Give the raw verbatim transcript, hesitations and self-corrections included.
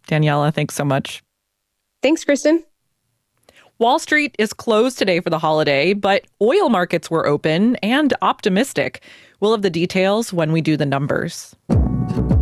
Daniela, thanks so much. Thanks, Kristen. Wall Street is closed today for the holiday, but oil markets were open and optimistic. We'll have the details when we do the numbers.